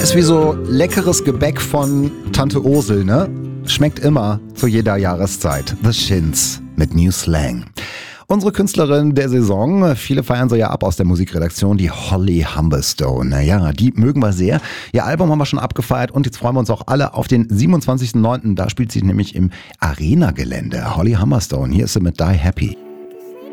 Ist wie so leckeres Gebäck von Tante Ursel, ne? Schmeckt immer zu jeder Jahreszeit. The Shins mit New Slang. Unsere Künstlerin der Saison, viele feiern sie ja ab aus der Musikredaktion, die Holly Humberstone. Naja, die mögen wir sehr. Ihr Album haben wir schon abgefeiert und jetzt freuen wir uns auch alle auf den 27.09. Da spielt sie nämlich im Arena-Gelände. Holly Humberstone, hier ist sie mit Die Happy.